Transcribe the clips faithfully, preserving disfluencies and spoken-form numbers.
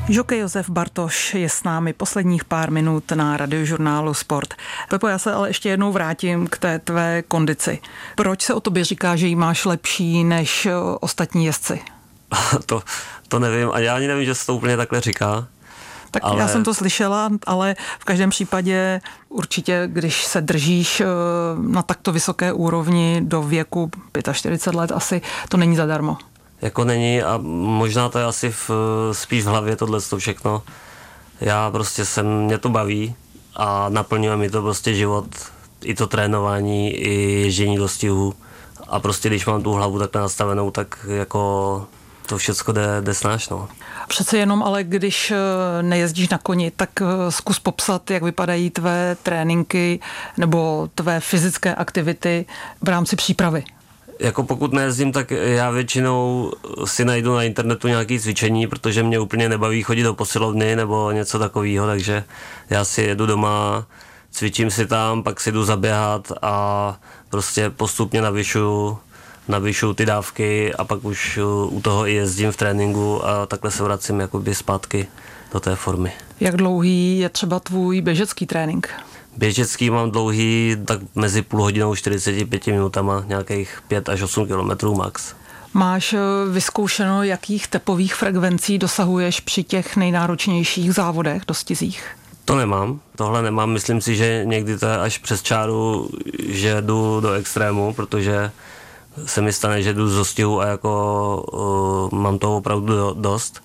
Žokej Josef Bartoš je s námi posledních pár minut na Radiožurnálu Sport. Pepo, já se ale ještě jednou vrátím k té tvé kondici. Proč se o tobě říká, že ji máš lepší než ostatní jezdci? to, to nevím a já ani nevím, že se to úplně takhle říká. Tak ale... já jsem to slyšela, ale v každém případě určitě, když se držíš na takto vysoké úrovni do věku čtyřicet pět let, asi to není zadarmo. Jako není a možná to je asi v, spíš v hlavě tohle všechno. Já prostě jsem, mě to baví a naplňuje mi to prostě život, i to trénování, i ježdění do stihu a prostě když mám tu hlavu takhle nastavenou, tak jako to všecko jde, jde snáš, no. Přece jenom, ale když nejezdíš na koni, tak zkus popsat, jak vypadají tvé tréninky nebo tvé fyzické aktivity v rámci přípravy. Jako pokud nejezdím, tak já většinou si najdu na internetu nějaké cvičení, protože mě úplně nebaví chodit do posilovny nebo něco takového, takže já si jedu doma, cvičím si tam, pak si jdu zaběhat a prostě postupně navyšuju, navyšuju ty dávky a pak už u toho i jezdím v tréninku a takhle se vracím jakoby zpátky do té formy. Jak dlouhý je třeba tvůj běžecký trénink? Běžecký mám dlouhý tak mezi půl hodinou čtyřicet pět minutama, nějakých pět až osm kilometrů max. Máš vyzkoušeno, jakých tepových frekvencí dosahuješ při těch nejnáročnějších závodech, dostizích? To nemám, tohle nemám, myslím si, že někdy to je až přes čáru, že jdu do extrému, protože se mi stane, že jdu z dostihu a jako uh, mám toho opravdu dost.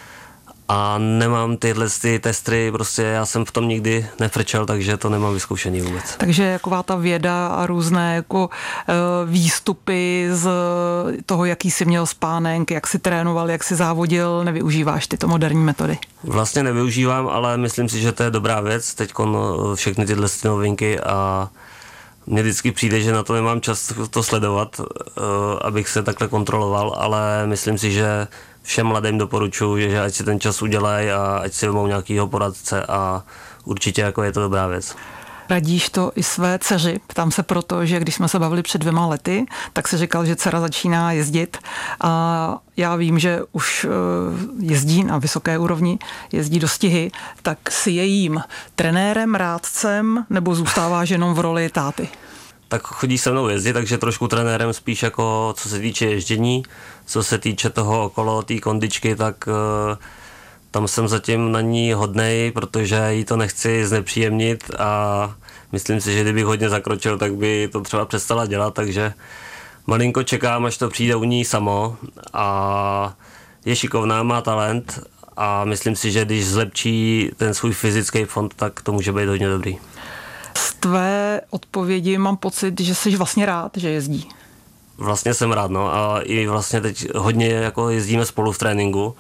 A nemám tyhle ty testry, prostě já jsem v tom nikdy nefrčel, takže to nemám vyzkoušený vůbec. Takže jaková ta věda a různé jako výstupy z toho, jaký jsi měl spánek, jak jsi trénoval, jak jsi závodil, nevyužíváš tyto moderní metody? Vlastně nevyužívám, ale myslím si, že to je dobrá věc, teď všechny tyhle novinky a mně vždycky přijde, že na to nemám čas to sledovat, abych se takhle kontroloval, ale myslím si, že všem mladým doporučuji, že ať si ten čas udělají a ať si vemou nějakýho poradce a určitě jako je to dobrá věc. Radíš to i své dceři? Ptám se proto, že když jsme se bavili před dvěma lety, tak si říkal, že dcera začíná jezdit a já vím, že už jezdí na vysoké úrovni, jezdí do stihy, tak si jejím trenérem, rádcem nebo zůstáváš jenom v roli táty? Tak chodí se mnou jezdit, takže trošku trenérem spíš jako co se týče ježdění, co se týče toho okolo té kondičky, tak uh, tam jsem zatím na ní hodnej, protože jí to nechci znepříjemnit a myslím si, že kdybych hodně zakročil, tak by to třeba přestala dělat, takže malinko čekám, až to přijde u ní samo a je šikovná, má talent a myslím si, že když zlepší ten svůj fyzický fond, tak to může být hodně dobrý. Z tvé odpovědi mám pocit, že jsi vlastně rád, že jezdí. Vlastně jsem rád, no a i vlastně teď hodně jako jezdíme spolu v tréninku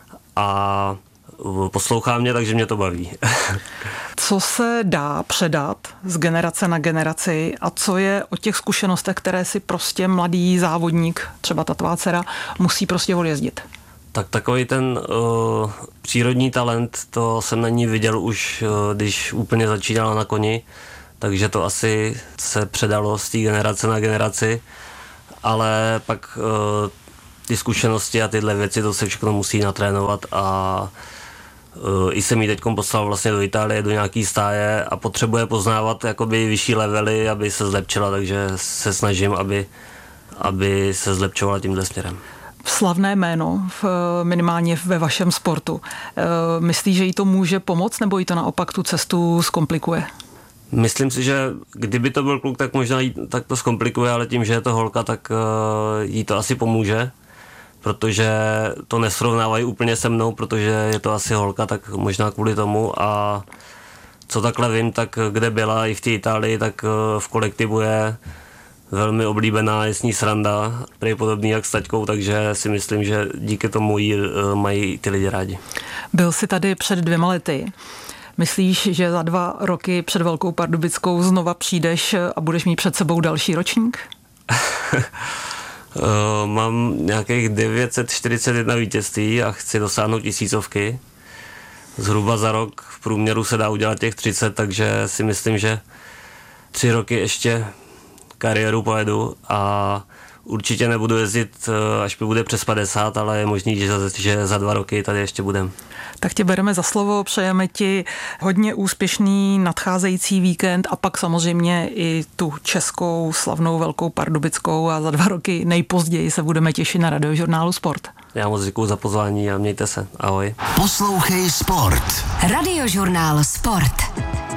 a poslouchá mě, takže mě to baví. Co se dá předat z generace na generaci a co je o těch zkušenostech, které si prostě mladý závodník, třeba ta tvá dcera, musí prostě odjezdit? Tak takový ten uh, přírodní talent, to jsem na ní viděl už, uh, když úplně začínala na koni, takže to asi se předalo z té generace na generaci, ale pak uh, ty zkušenosti a tyhle věci, to se všechno musí natrénovat a uh, i jsem jí teďkom poslal vlastně do Itálie, do nějaký stáje a potřebuje poznávat jakoby vyšší levely, aby se zlepšila, takže se snažím, aby, aby se zlepšovala tímhle směrem. Slavné jméno, v, minimálně ve vašem sportu. Myslíš, že jí to může pomoct, nebo jí to naopak tu cestu zkomplikuje? Myslím si, že kdyby to byl kluk, tak možná jí tak to zkomplikuje, ale tím, že je to holka, tak jí to asi pomůže, protože to nesrovnávají úplně se mnou, protože je to asi holka, tak možná kvůli tomu a co takhle vím, tak kde byla i v té Itálii, tak v kolektivu je velmi oblíbená, je s ní sranda, prý podobný jak s taťkou, takže si myslím, že díky tomu jí mají ty lidi rádi. Byl jsi tady před dvěma lety. Myslíš, že za dva roky před Velkou Pardubickou znova přijdeš a budeš mít před sebou další ročník? Mám nějakých devět set čtyřicet jedna vítězství a chci dosáhnout tisícovky. Zhruba za rok v průměru se dá udělat těch třicet, takže si myslím, že tři roky ještě kariéru pojedu a určitě nebudu jezdit, až mi bude přes padesát, ale je možný, že za, že za dva roky tady ještě budem. Tak tě bereme za slovo, přejeme ti hodně úspěšný nadcházející víkend a pak samozřejmě i tu českou slavnou Velkou Pardubickou a za dva roky nejpozději se budeme těšit na Radiožurnálu Sport. Já moc děkuju za pozvání a mějte se. Ahoj. Poslouchej Sport. Radiožurnál Sport.